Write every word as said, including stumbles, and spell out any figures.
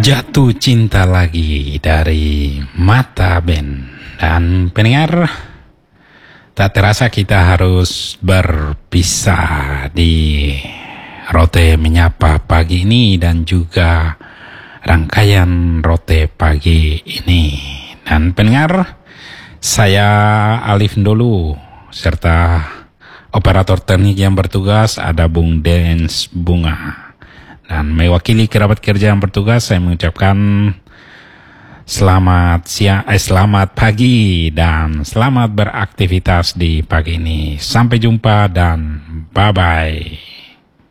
Jatuh Cinta Lagi dari Mata Band. Dan pendengar, tak terasa kita harus berpisah di Rote Menyapa pagi ini dan juga rangkaian Rote pagi ini. Dan pendengar, saya Alif dulu serta operator teknik yang bertugas ada Bung Dens Bunga. Dan mewakili kerabat kerja yang bertugas, saya mengucapkan selamat siang, eh, selamat pagi dan selamat beraktivitas di pagi ini. Sampai jumpa dan bye-bye.